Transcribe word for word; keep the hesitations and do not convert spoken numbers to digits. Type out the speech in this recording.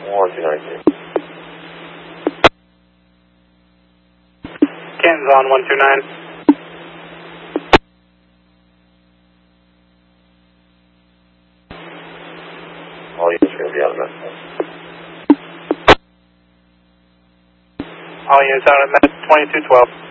one two nine two. Canton's on one two nine. All units are going to be out of that. All units out at twenty-two twelve.